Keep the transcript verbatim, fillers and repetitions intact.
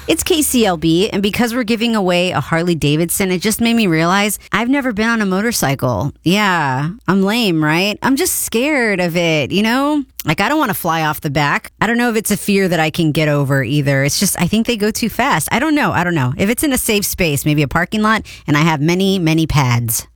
It's K C L B, and because we're giving away a Harley Davidson, it just made me realize I've never been on a motorcycle. Yeah, I'm lame, right? I'm just scared of it, you know? Like, I don't want to fly off the back. I don't know if it's a fear that I can get over either. It's just, I think they go too fast. I don't know. I don't know. If it's in a safe space, maybe a parking lot, and I have many, many pads.